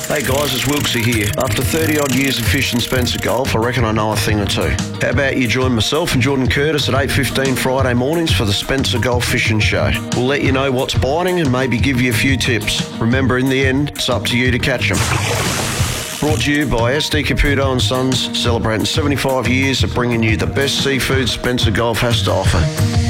Hey guys, it's Wilksy here. After 30 odd years of fishing Spencer Golf, I reckon I know a thing or two. How about you join myself and Jordan Curtis at 8:15 Friday mornings for the Spencer Golf Fishing Show. We'll let you know what's biting and maybe give you a few tips. Remember, in the end, it's up to you to catch them. Brought to you by SD Caputo and Sons, celebrating 75 years of bringing you the best seafood Spencer Golf has to offer.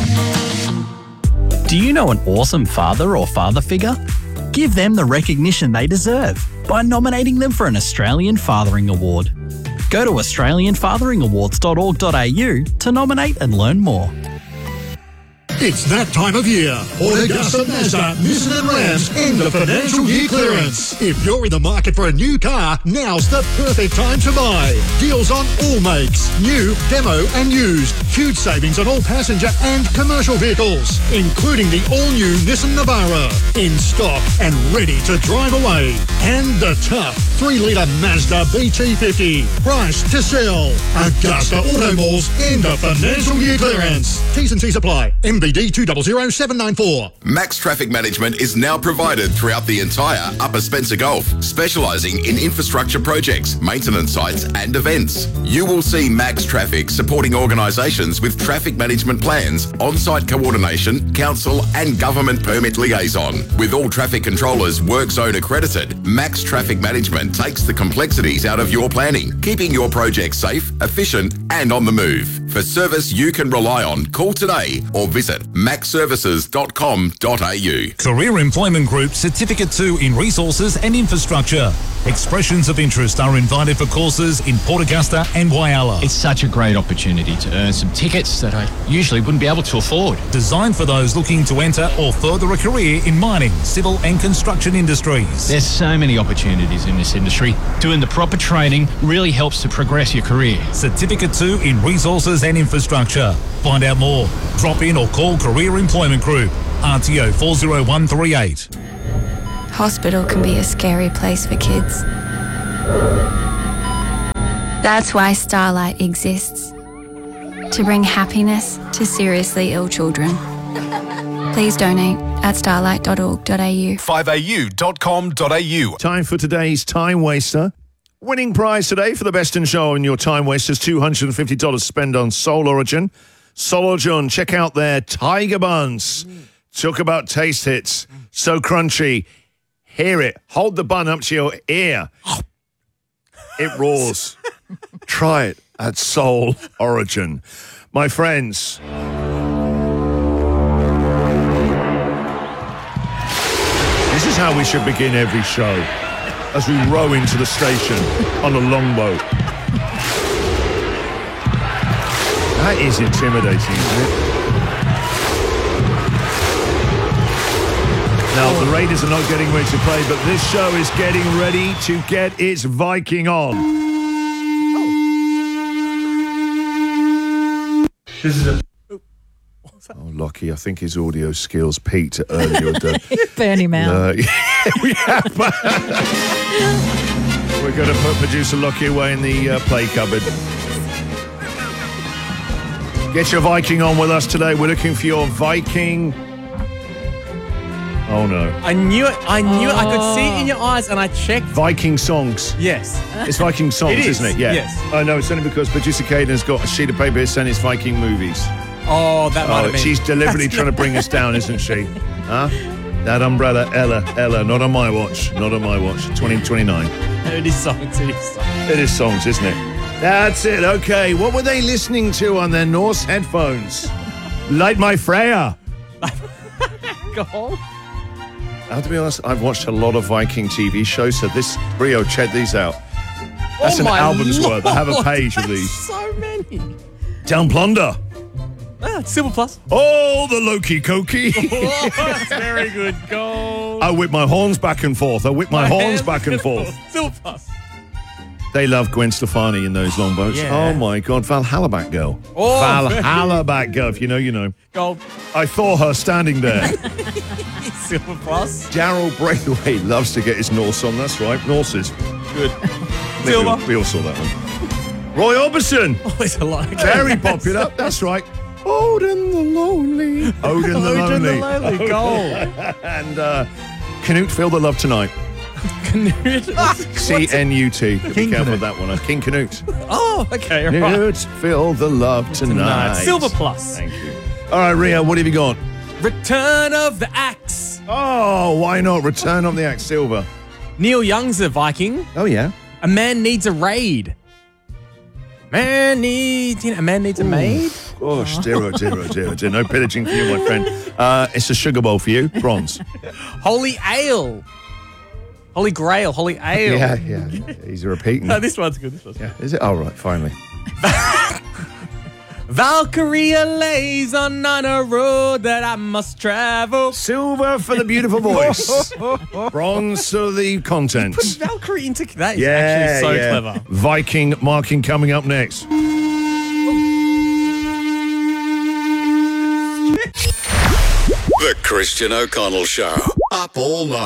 Do you know an awesome father or father figure? Give them the recognition they deserve by nominating them for an Australian Fathering Award. Go to australianfatheringawards.org.au to nominate and learn more. It's that time of year. Augusta Mazda, Nissan and Rams end of financial year clearance. If you're in the market for a new car, now's the perfect time to buy. Deals on all makes, new, demo and used. Huge savings on all passenger and commercial vehicles, including the all-new Nissan Navara. In stock and ready to drive away. And the tough 3-litre Mazda BT50. Price to sell. Augusta Auto Malls end of financial year clearance. T's and C's apply. MBD 200794. Max Traffic Management is now provided throughout the entire Upper Spencer Gulf, specialising in infrastructure projects, maintenance sites and events. You will see Max Traffic supporting organisations with traffic management plans, on-site coordination, council and government permit liaison. With all traffic controllers work zone accredited, Max Traffic Management takes the complexities out of your planning, keeping your project safe, efficient and on the move. For service you can rely on, call today or visit maxservices.com.au. Career Employment Group Certificate 2 in Resources and Infrastructure. Expressions of interest are invited for courses in Port Augusta and Whyalla. It's such a great opportunity to earn some tickets that I usually wouldn't be able to afford. Designed for those looking to enter or further a career in mining, civil and construction industries. There's so many opportunities in this industry. Doing the proper training really helps to progress your career. Certificate 2 in Resources and Infrastructure. Find out more. Drop in or call Career Employment Group. RTO 40138. Hospital can be a scary place for kids. That's why Starlight exists. To bring happiness to seriously ill children. Please donate at starlight.org.au. 5au.com.au. Time for today's Time Waster. Winning prize today for the best in show in your Time Wasters, $250 spend on Soul Origin. Soul Origin, check out their Tiger Buns. Talk about taste hits. So crunchy. Hear it. Hold the bun up to your ear. It roars. Try it at Soul Origin. My friends, this is how we should begin every show, as we row into the station on a longboat. That is intimidating, isn't it? Now, the Raiders are not getting ready to play, but this show is getting ready to get its Viking on. This is a... Oh, Lockie, I think his audio skills peaked earlier. Burn him out. We have. We're going to put producer Lockie away in the play cupboard. Get your Viking on with us today. We're looking for your Viking... Oh, no. I knew it. I could see it in your eyes, and I checked. Viking songs. Yes. It's Viking songs, It is, isn't it? Yeah. yes. I know, it's only because producer Caden's got a sheet of paper saying it's Viking movies. Oh, that might have been. She's deliberately trying to bring us down, isn't she? Huh? That umbrella, Ella, not on my watch. Not on my watch. 2029. It is songs. It is songs, isn't it? That's it. Okay. What were they listening to on their Norse headphones? Light My Freya. Go on. To be honest, I've watched a lot of Viking TV shows, so Rio, check these out. That's an album's worth. I have a page of these. So many. Down Plunder. Silver Plus. Oh, the Loki Koki. That's very good. Go. I whip my horns back and forth. Silver Plus. They love Gwen Stefani in those longboats. Yeah. Oh, my God. Valhalla Batgirl. Oh, Valhalla Batgirl. If you know, you know. Gold. I saw her standing there. Silver Plus. Daryl Braithwaite loves to get his Norse on. That's right. Norses. Good. Silver. We all saw that one. Roy Orbison. Always a lot. Very popular. That's right. Odin the Lonely. Odin the Lonely. Gold. And Canute, Feel the Love Tonight. Canute. C-N-U-T. Be King careful Canute. with that one. King Canute. Oh, okay, right. Canute, feel the love tonight. Silver Plus. Thank you. All right, Rio, what have you got? Return of the Axe. Oh, why not? Return of the Axe Silver. Neil Young's a Viking. Oh, yeah. A man needs a raid. A man needs a maid. Gosh, dear. No pillaging for you, my friend. It's a sugar bowl for you. Bronze. Holy Ale. Holy Grail. Holy Ale. Yeah. He's repeating. No, this one's good. Yeah, is it? Oh, right, finally. Valkyria lays on a road that I must travel. Silver for the beautiful voice. Bronze for the content. Put Valkyrie into that is actually so clever. Viking marking coming up next. The Christian O'Connell Show. Up all night.